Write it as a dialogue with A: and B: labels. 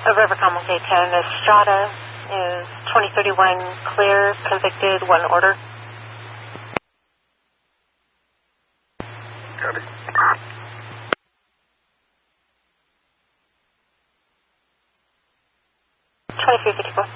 A: Rivercom, okay, 10. Estrada is 2031 clear, convicted, one order.
B: Copy.
A: 2354.